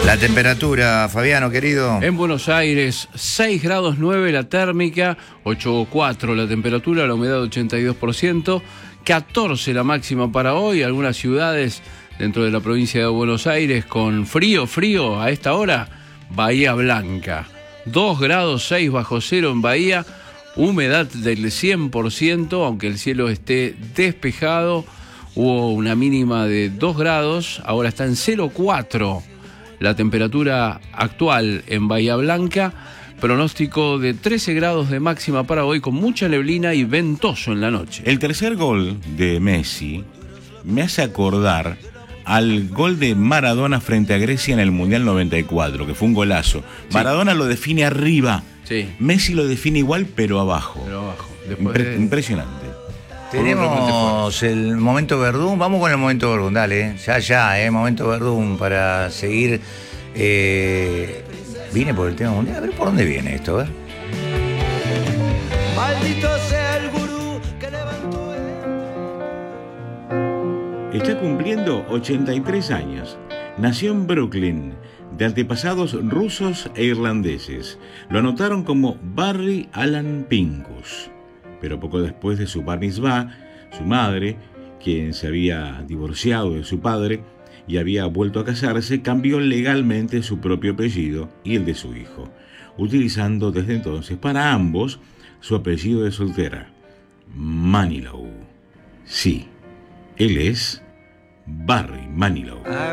La temperatura, Fabiano, querido. En Buenos Aires, 6 grados 9 la térmica, 8,4 la temperatura, la humedad 82%, 14 la máxima para hoy. Algunas ciudades dentro de la provincia de Buenos Aires con frío a esta hora. Bahía Blanca, 2 grados 6 bajo cero en Bahía, humedad del 100%, aunque el cielo esté despejado. Hubo una mínima de 2 grados, ahora está en 0,4 la temperatura actual en Bahía Blanca. Pronóstico de 13 grados de máxima para hoy, con mucha neblina y ventoso en la noche. El tercer gol de Messi me hace acordar al gol de Maradona frente a Grecia en el Mundial 94, que fue un golazo. Sí. Maradona lo define arriba, sí. Messi lo define igual, pero abajo. Impresionante. Tenemos el momento Verdún. Vamos con el momento Verdún, dale. Ya, momento Verdún para seguir. Vine por el tema mundial. A ver por dónde viene esto, a ver. Maldito sea el gurú que levantó Está cumpliendo 83 años. Nació en Brooklyn, de antepasados rusos e irlandeses. Lo anotaron como Barry Alan Pincus. Pero poco después de su bar mitzvah, su madre, quien se había divorciado de su padre y había vuelto a casarse, cambió legalmente su propio apellido y el de su hijo, utilizando desde entonces para ambos su apellido de soltera, Manilow. Sí, él es Barry Manilow.